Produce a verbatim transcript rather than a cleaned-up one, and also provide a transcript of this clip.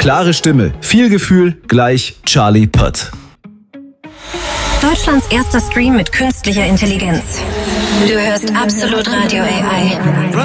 Klare Stimme, viel Gefühl, gleich Charlie Puth. Deutschlands erster Stream mit künstlicher Intelligenz. Du hörst Absolut Radio A I.